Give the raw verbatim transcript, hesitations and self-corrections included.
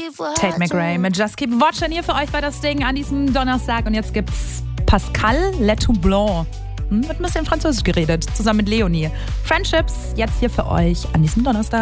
Tate McRae mit Just Keep Watching. Hier für euch war das Ding an diesem Donnerstag. Und jetzt gibt's Pascal Letoublon. Hm, wird ein bisschen Französisch geredet, zusammen mit Leonie. Friendships, jetzt hier für euch an diesem Donnerstag.